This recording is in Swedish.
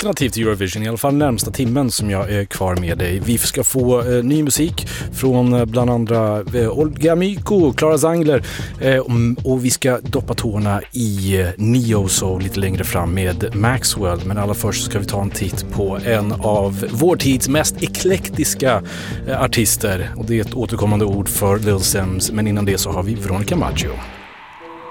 alternativ till Eurovision, i alla fall närmsta timmen som jag är kvar med dig. Vi ska få ny musik från bland andra Olga Myko, Clara Zangler och vi ska doppa tårna i Neo Soul lite längre fram med Maxwell. Men allra först ska vi ta en titt på en av vår tids mest eklektiska artister, och det är ett återkommande ord för Lil Sims, men innan det så har vi Veronica Maggio.